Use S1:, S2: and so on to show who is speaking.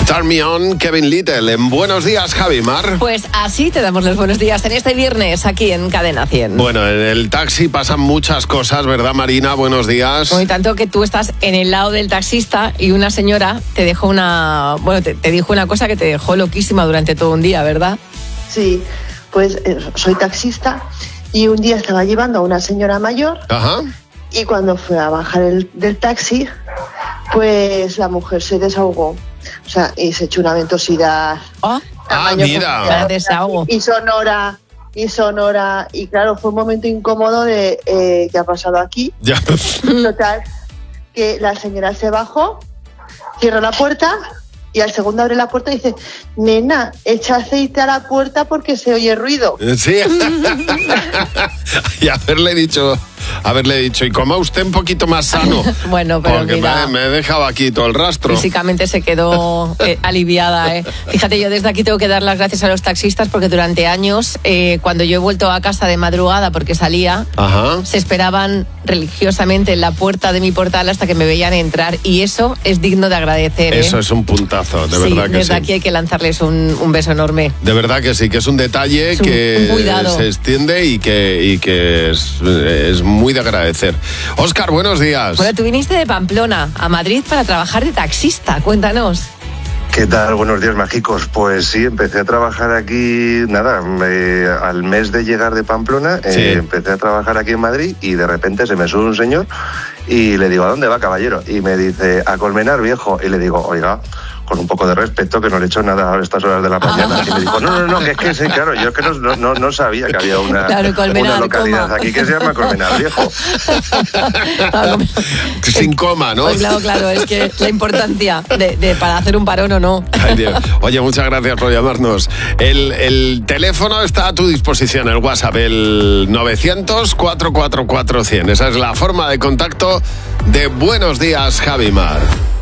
S1: Turn Me On, Kevin Little. En Buenos Días, Javi Mar.
S2: Pues así te damos los buenos días en este viernes aquí en Cadena 100.
S1: Bueno, en el taxi pasan muchas cosas, ¿verdad, Marina? Buenos días.
S2: Muy tanto que tú estás en el lado del taxista y una señora te dejó te dijo una cosa que te dejó loquísima durante todo un día, ¿verdad?
S3: Sí, pues soy taxista y un día estaba llevando a una señora mayor.
S1: Ajá.
S3: Y cuando fue a bajar del taxi, pues la mujer se desahogó. O sea, y se echó una ventosidad.
S1: Mira.
S2: Desahogo.
S3: Y sonora. Y claro, fue un momento incómodo de ¿qué ha pasado aquí?
S1: Ya.
S3: Total, que la señora se bajó, cierra la puerta y al segundo abre la puerta y dice: nena, echa aceite a la puerta porque se oye ruido.
S1: Sí. Y haberle dicho, y coma usted un poquito más sano.
S2: Bueno, pero
S1: porque
S2: mira,
S1: me he dejado aquí todo el rastro.
S2: Físicamente se quedó aliviada. Fíjate, yo desde aquí tengo que dar las gracias a los taxistas porque durante años, cuando yo he vuelto a casa de madrugada porque salía,
S1: Ajá.
S2: se esperaban religiosamente en la puerta de mi portal hasta que me veían entrar, y eso es digno de agradecer.
S1: Eso es un puntazo, de verdad que sí.
S2: Desde aquí hay que lanzarles un beso enorme.
S1: De verdad que sí, que es un detalle
S2: Es
S1: que
S2: un cuidado.
S1: se extiende y que es muy de agradecer. Óscar, buenos días.
S2: Bueno, tú viniste de Pamplona a Madrid para trabajar de taxista, cuéntanos.
S4: ¿Qué tal? Buenos días, mágicos. Pues sí, empecé a trabajar aquí, al mes de llegar de Pamplona,
S1: Sí.
S4: empecé a trabajar aquí en Madrid y de repente se me sube un señor y le digo: ¿a dónde va, caballero? Y me dice: a Colmenar, viejo. Y le digo: oiga, con un poco de respeto, que no le he hecho nada a estas horas de la mañana. Y me dijo: no, que es que sí, claro, yo es que no sabía que había
S2: Claro, Colmenar,
S4: una localidad aquí que se llama Colmenar, viejo.
S1: Sin coma, ¿no?
S2: Pues claro, es que la importancia de para hacer un parón o no.
S1: Ay, Dios. Oye, muchas gracias por llamarnos. El teléfono está a tu disposición, el WhatsApp, el 900-444-100. Esa es la forma de contacto de Buenos Días, Javi Mar.